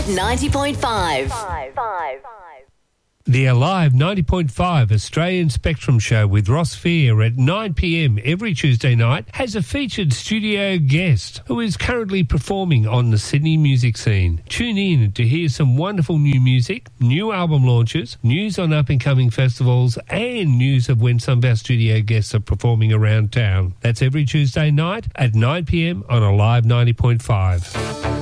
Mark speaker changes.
Speaker 1: Alive 90.5.
Speaker 2: The Alive 90.5 Australian Spectrum Show with Ross Fear at 9 p.m. every Tuesday night has a featured studio guest who is currently performing on the Sydney music scene. Tune in to hear some wonderful new music, new album launches, news on up-and-coming festivals and news of when some of our studio guests are performing around town. That's every Tuesday night at 9 p.m. on Alive 90.5.